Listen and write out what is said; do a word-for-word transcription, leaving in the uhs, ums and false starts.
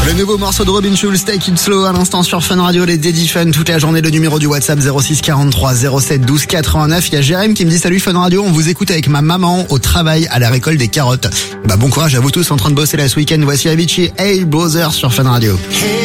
Le nouveau morceau de Robin Schulz, Take It Slow, à l'instant sur Fun Radio, les Daddy Fun, toute la journée. Le numéro du WhatsApp zéro six quarante-trois zéro sept douze quatre-vingt-neuf. Il y a Jérém qui me dit salut Fun Radio, on vous écoute avec ma maman au travail à la récolte des carottes. Bah bon courage à vous tous en train de bosser là ce week-end. Voici Avicii, Hey Brother sur Fun Radio.